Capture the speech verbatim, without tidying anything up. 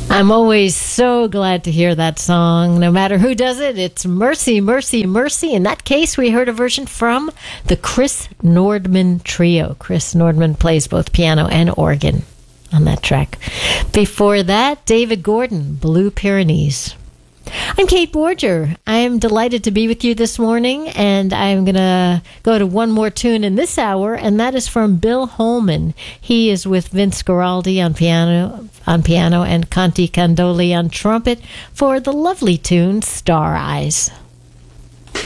I'm always so glad to hear that song. No matter who does it, it's Mercy, Mercy, Mercy. In that case, we heard a version from the Chris Nordman Trio. Chris Nordman plays both piano and organ on that track. Before that, David Gordon, Blue Pyrenees. I'm Kate Borger. I am delighted to be with you this morning, and I'm going to go to one more tune in this hour, and that is from Bill Holman. He is with Vince Guaraldi on piano, on piano and Conti Candoli on trumpet for the lovely tune Star Eyes.